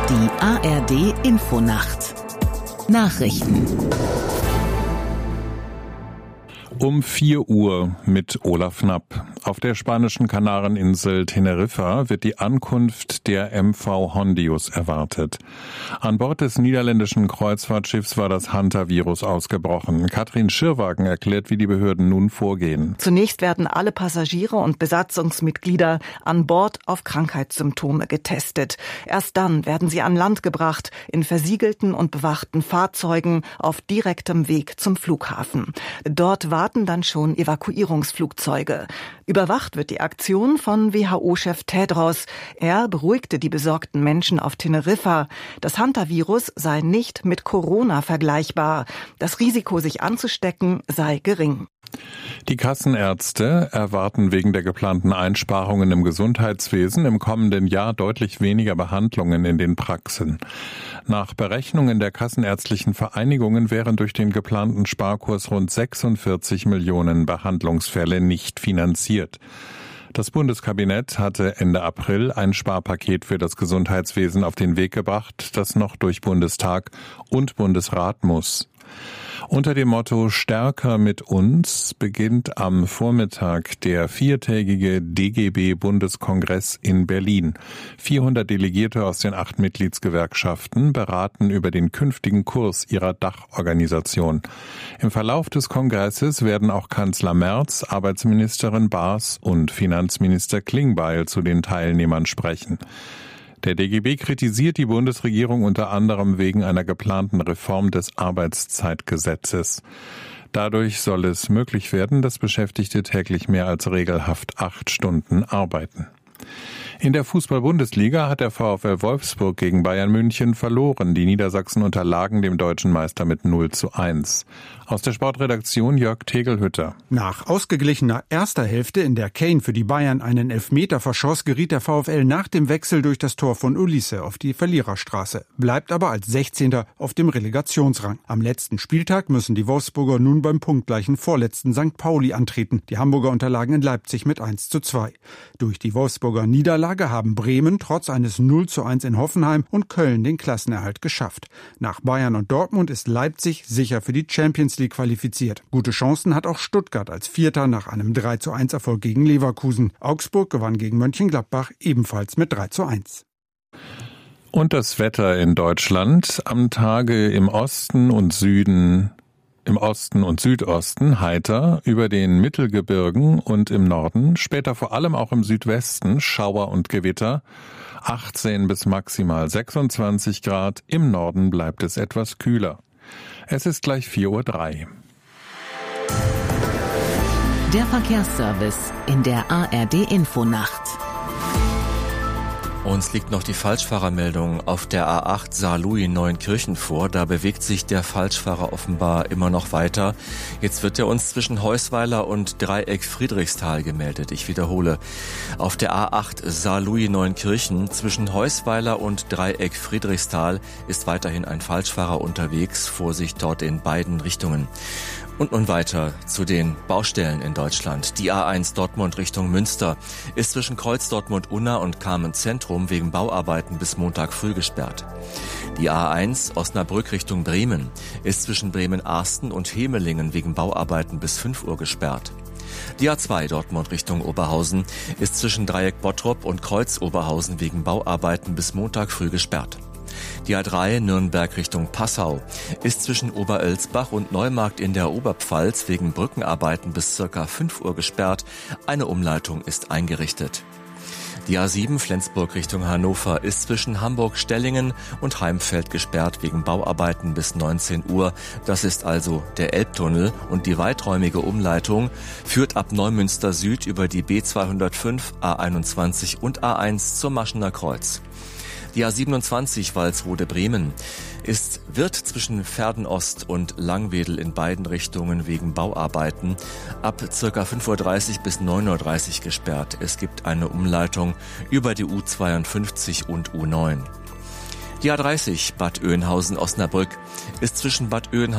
Die ARD-Infonacht. Nachrichten. Um 4 Uhr mit Olaf Knapp. Auf der spanischen Kanareninsel Teneriffa wird die Ankunft der MV Hondius erwartet. An Bord des niederländischen Kreuzfahrtschiffs war das Hantavirus ausgebrochen. Katrin Schirwagen erklärt, wie die Behörden nun vorgehen. Zunächst werden alle Passagiere und Besatzungsmitglieder an Bord auf Krankheitssymptome getestet. Erst dann werden sie an Land gebracht, in versiegelten und bewachten Fahrzeugen auf direktem Weg zum Flughafen. Dort warten dann schon Evakuierungsflugzeuge. Überwacht wird die Aktion von WHO-Chef Tedros. Er beruhigte die besorgten Menschen auf Teneriffa. Das Hantavirus sei nicht mit Corona vergleichbar. Das Risiko, sich anzustecken, sei gering. Die Kassenärzte erwarten wegen der geplanten Einsparungen im Gesundheitswesen im kommenden Jahr deutlich weniger Behandlungen in den Praxen. Nach Berechnungen der kassenärztlichen Vereinigungen wären durch den geplanten Sparkurs rund 46 Millionen Behandlungsfälle nicht finanziert. Das Bundeskabinett hatte Ende April ein Sparpaket für das Gesundheitswesen auf den Weg gebracht, das noch durch Bundestag und Bundesrat muss. Unter dem Motto Stärker mit uns beginnt am Vormittag der 4-tägige DGB-Bundeskongress in Berlin. 400 Delegierte aus den 8 Mitgliedsgewerkschaften beraten über den künftigen Kurs ihrer Dachorganisation. Im Verlauf des Kongresses werden auch Kanzler Merz, Arbeitsministerin Baas und Finanzminister Klingbeil zu den Teilnehmern sprechen. Der DGB kritisiert die Bundesregierung unter anderem wegen einer geplanten Reform des Arbeitszeitgesetzes. Dadurch soll es möglich werden, dass Beschäftigte täglich mehr als regelhaft 8 Stunden arbeiten. In der Fußball-Bundesliga hat der VfL Wolfsburg gegen Bayern München verloren. Die Niedersachsen unterlagen dem deutschen Meister mit 0:1. Aus der Sportredaktion Jörg Tegelhütter. Nach ausgeglichener erster Hälfte, in der Kane für die Bayern einen Elfmeter verschoss, geriet der VfL nach dem Wechsel durch das Tor von Ulisse auf die Verliererstraße, bleibt aber als 16. auf dem Relegationsrang. Am letzten Spieltag müssen die Wolfsburger nun beim punktgleichen vorletzten St. Pauli antreten. Die Hamburger unterlagen in Leipzig mit 1:2. Durch die Wolfsburger Niederlage haben Bremen trotz eines 0:1 in Hoffenheim und Köln den Klassenerhalt geschafft. Nach Bayern und Dortmund ist Leipzig sicher für die Champions League qualifiziert. Gute Chancen hat auch Stuttgart als Vierter nach einem 3:1 Erfolg gegen Leverkusen. Augsburg gewann gegen Mönchengladbach ebenfalls mit 3:1. Und das Wetter in Deutschland am Tage im Osten und Südosten heiter, über den Mittelgebirgen und im Norden, später vor allem auch im Südwesten Schauer und Gewitter, 18 bis maximal 26 Grad, im Norden bleibt es etwas kühler. Es ist gleich 4:03 Uhr. Der Verkehrsservice in der ARD-Infonacht. Uns liegt noch die Falschfahrermeldung auf der A8 Saarlouis-Neunkirchen vor. Da bewegt sich der Falschfahrer offenbar immer noch weiter. Jetzt wird er uns zwischen Heusweiler und Dreieck Friedrichsthal gemeldet. Ich wiederhole. Auf der A8 Saarlouis-Neunkirchen zwischen Heusweiler und Dreieck Friedrichsthal ist weiterhin ein Falschfahrer unterwegs. Vorsicht dort in beiden Richtungen. Und nun weiter zu den Baustellen in Deutschland. Die A1 Dortmund Richtung Münster ist zwischen Kreuz Dortmund-Unna und Carmen-Zentrum wegen Bauarbeiten bis Montag früh gesperrt. Die A1 Osnabrück Richtung Bremen ist zwischen Bremen-Arsten und Hemelingen wegen Bauarbeiten bis 5 Uhr gesperrt. Die A2 Dortmund Richtung Oberhausen ist zwischen Dreieck Bottrop und Kreuz Oberhausen wegen Bauarbeiten bis Montag früh gesperrt. Die A3 Nürnberg Richtung Passau ist zwischen Oberölsbach und Neumarkt in der Oberpfalz wegen Brückenarbeiten bis ca. 5 Uhr gesperrt. Eine Umleitung ist eingerichtet. Die A7 Flensburg Richtung Hannover ist zwischen Hamburg-Stellingen und Heimfeld gesperrt wegen Bauarbeiten bis 19 Uhr. Das ist also der Elbtunnel, und die weiträumige Umleitung führt ab Neumünster Süd über die B205, A21 und A1 zum Maschener Kreuz. Die A27 Walsrode-Bremen wird zwischen Verden-Ost und Langwedel in beiden Richtungen wegen Bauarbeiten ab ca. 5:30 Uhr bis 9:30 Uhr gesperrt. Es gibt eine Umleitung über die U52 und U9. Die A30 Bad Oeynhausen-Osnabrück ist zwischen Bad Oeynhausen